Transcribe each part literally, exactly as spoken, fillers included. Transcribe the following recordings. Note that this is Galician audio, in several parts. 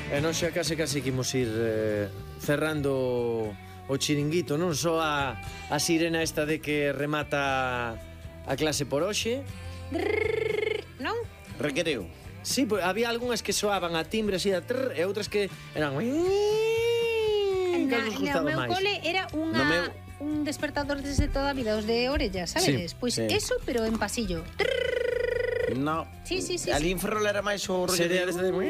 E nós xa case case que imos ir eh, cerrando o chiringuito, non só a, a sirena esta de que remata a clase por hoxe. Non? Recreo. Sí, pues, había algunhas que soaban a timbre así a trrr, e outras que eran... Na, nos no meu máis? cole era unha... No meu... un despertador desde toda a vida, os de orellas, sabedes? Sí, Pois sí. eso, pero en pasillo. No. Sí, sí, sí, Ali sí. en Ferrol era máis o rollo Sería de... desta de...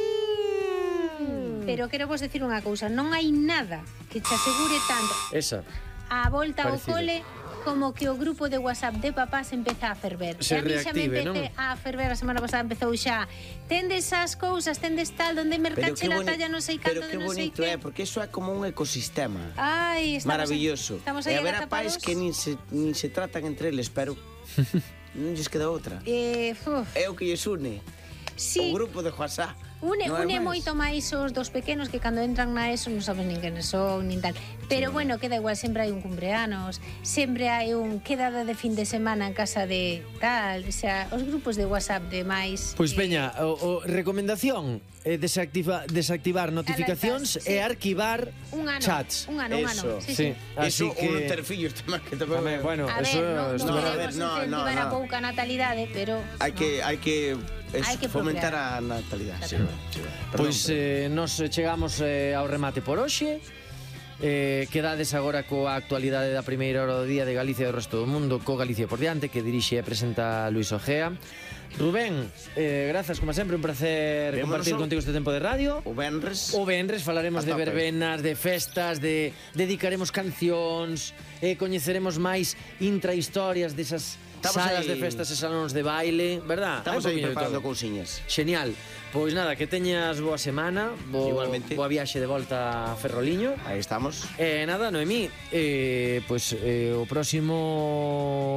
Pero quero vos decir unha cousa, non hai nada que te asegure tanto Esa. a volta ao Parecido. cole como que o grupo de WhatsApp de papás empeza a ferver. Se E a mí xa me reactive, empece non? a ferver, a semana pasada empezou xa. Tendes as cousas, tendes tal, donde mercache la talla, non sei canto, pero de que non sei bonito que. é, porque iso é como un ecosistema. Ai, estamos Maravilloso. Estamos E aí a ver a agazapados. pais que nin se, nin se tratan entre eles, pero non lles queda outra. Eh, uf, É o que lles une. sí. O grupo de WhatsApp. Une, Non hai une máis. moito máis os dos pequenos que cando entran na ESO non saben nin quenes son, nin tal. Pero Sí. bueno, queda igual, sempre hai un cumpleanos, sempre hai un quedada de fin de semana en casa de tal, o sea, os grupos de WhatsApp de máis... Pois eh, veña, o, o recomendación é desactiva, desactivar notificacións Alertas, sí. e arquivar un ano, chats. un ano, un ano. Eso. Sí, Sí, sí. así Eso, que... ou non ter fillos tamén, que tamén... Tamén, bueno, A eso ver, non, estuvo- non a ver, queremos no, no, incentivar a no. pouca natalidade, pero... Hai que, hai que, es, Hai que fomentar procrear. a natalidade. Sí, Exactamente. sí. Pois Perdón, eh, nos chegamos eh, ao remate por hoxe. Eh, quedades agora coa actualidade da primeira hora do día de Galicia e do resto do mundo co Galicia por diante, que dirixe e presenta Luis Ojea. Rubén, eh, grazas como sempre, un placer Vémonos compartir o- contigo este tempo de radio. O Benres... O vendres falaremos A de tope. verbenas, de festas, de dedicaremos cancións, e coñeceremos máis intrahistorias desas Estamos salas aí- de festas e salóns de baile, verdad? Estamos Hai un aí poquinho de preparando todo. cousiñas. Xenial. Pois nada, que teñas boa semana, bo, Igualmente. boa viaxe de volta a Ferroliño. Aí estamos. E nada, Noemí, eh, pois eh, o próximo